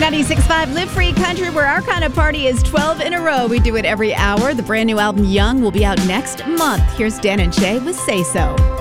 96.5 Live Free Country, where our kind of party is 12 in a row. We do it every hour. The brand new album, Young, will be out next month. Here's Dan and Shay with Say So.